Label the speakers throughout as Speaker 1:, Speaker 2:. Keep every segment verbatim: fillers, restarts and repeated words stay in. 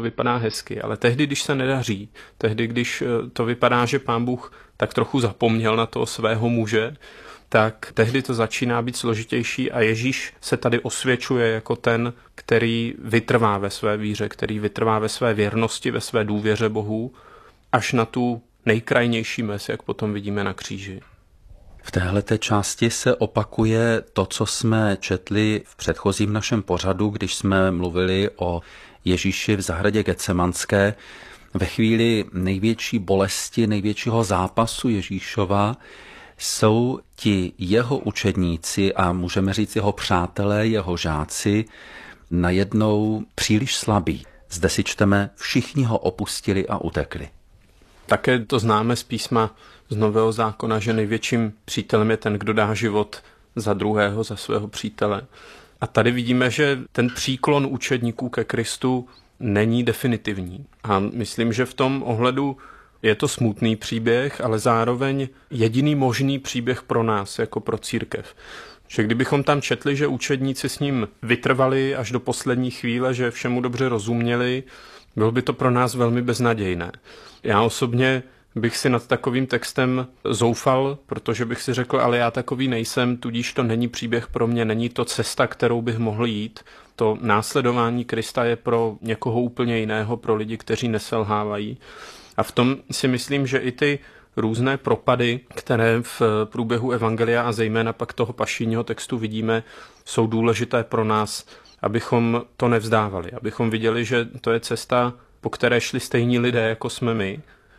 Speaker 1: vypadá hezky, ale tehdy, když se nedaří, tehdy, když to vypadá, že Pán Bůh tak trochu zapomněl na toho svého muže, tak tehdy to začíná být složitější a Ježíš se tady osvědčuje jako ten, který vytrvá ve své víře, který vytrvá ve své věrnosti, ve své důvěře Bohu, až na tu nejkrajnější mez, jak potom vidíme na kříži.
Speaker 2: V téhleté části se opakuje to, co jsme četli v předchozím našem pořadu, když jsme mluvili o Ježíši v zahradě Getsemanské. Ve chvíli největší bolesti, největšího zápasu Ježíšova jsou ti jeho učedníci a můžeme říct jeho přátelé, jeho žáci najednou příliš slabí. Zde si čteme, všichni ho opustili a utekli.
Speaker 1: Také to známe z písma z Nového zákona, že největším přítelem je ten, kdo dá život za druhého, za svého přítele. A tady vidíme, že ten příklon učedníků ke Kristu není definitivní. A myslím, že v tom ohledu je to smutný příběh, ale zároveň jediný možný příběh pro nás, jako pro církev. Že kdybychom tam četli, že učedníci s ním vytrvali až do poslední chvíle, že všemu dobře rozuměli, bylo by to pro nás velmi beznadějné. Já osobně bych si nad takovým textem zoufal, protože bych si řekl, ale já takový nejsem, tudíž to není příběh pro mě, není to cesta, kterou bych mohl jít. To následování Krista je pro někoho úplně jiného, pro lidi, kteří neselhávají. A v tom si myslím, že i ty různé propady, které v průběhu evangelia a zejména pak toho pašijního textu vidíme, jsou důležité pro nás, abychom to nevzdávali, abychom viděli, že to je cesta, po které šli stejní lidé, jako jsme my,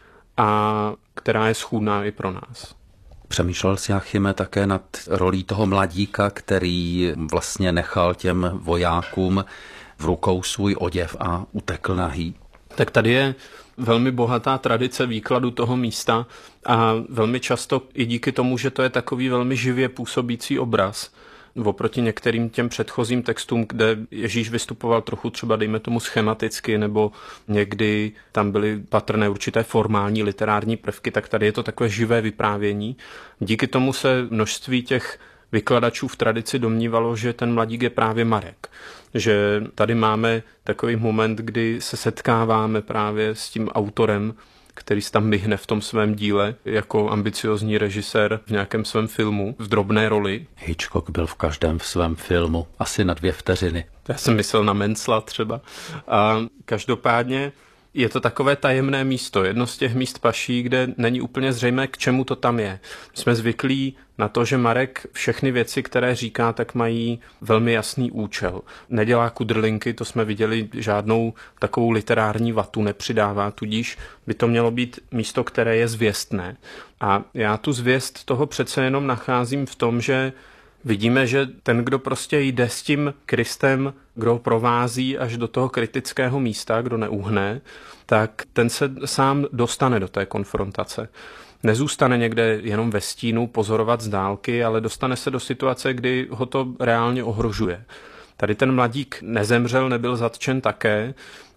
Speaker 1: a která je schůdná i pro nás.
Speaker 2: Přemýšlel jsi, Jáchyme, také nad rolí toho mladíka, který vlastně nechal těm vojákům v rukou svůj oděv a utekl nahý?
Speaker 1: Tak tady je velmi bohatá tradice výkladu toho místa a velmi často i díky tomu, že to je takový velmi živě působící obraz, oproti některým těm předchozím textům, kde Ježíš vystupoval trochu třeba, dejme tomu, schematicky, nebo někdy tam byly patrné určité formální literární prvky, tak tady je to takové živé vyprávění. Díky tomu se množství těch vykladačů v tradici domnívalo, že ten mladík je právě Marek. Že tady máme takový moment, kdy se setkáváme právě s tím autorem, který se tam myhne v tom svém díle jako ambiciozní režisér v nějakém svém filmu v drobné roli.
Speaker 2: Hitchcock byl v každém v svém filmu, asi na dvě vteřiny.
Speaker 1: Já jsem myslel na Mencla třeba. A každopádně je to takové tajemné místo, jedno z těch míst paší, kde není úplně zřejmé, k čemu to tam je. Jsme zvyklí na to, že Marek všechny věci, které říká, tak mají velmi jasný účel. Nedělá kudrlinky, to jsme viděli, žádnou takovou literární vatu nepřidává, tudíž by to mělo být místo, které je zvěstné. A já tu zvěst toho přece jenom nacházím v tom, že vidíme, že ten, kdo prostě jde s tím Kristem, kdo ho provází až do toho kritického místa, kdo neuhne, tak ten se sám dostane do té konfrontace. Nezůstane někde jenom ve stínu pozorovat z dálky, ale dostane se do situace, kdy ho to reálně ohrožuje. Tady ten mladík nezemřel, nebyl zatčen také,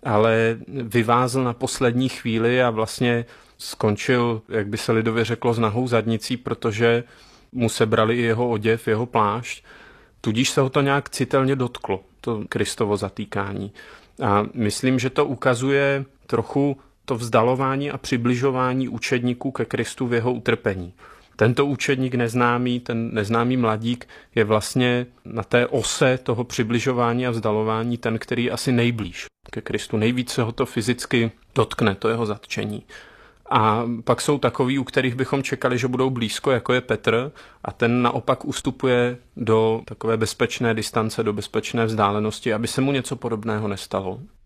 Speaker 1: ale vyvázl na poslední chvíli a vlastně skončil, jak by se lidově řeklo, s nahou zadnicí, protože mu sebrali i jeho oděv, jeho plášť. Tudíž se ho to nějak citelně dotklo, to Kristovo zatýkání. A myslím, že to ukazuje trochu to vzdalování a přibližování učedníků ke Kristu v jeho utrpení. Tento učedník neznámý, ten neznámý mladík je vlastně na té ose toho přibližování a vzdalování ten, který je asi nejblíž ke Kristu. Nejvíc se ho to fyzicky dotkne, to jeho zatčení. A pak jsou takoví, u kterých bychom čekali, že budou blízko, jako je Petr, a ten naopak ustupuje do takové bezpečné distance, do bezpečné vzdálenosti, aby se mu něco podobného nestalo.